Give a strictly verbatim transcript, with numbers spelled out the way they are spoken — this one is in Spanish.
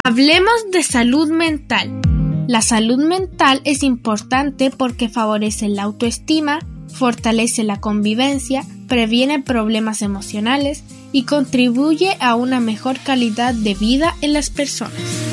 Hablemos de salud mental. La salud mental es importante porque favorece la autoestima, fortalece la convivencia, previene problemas emocionales y contribuye a una mejor calidad de vida en las personas.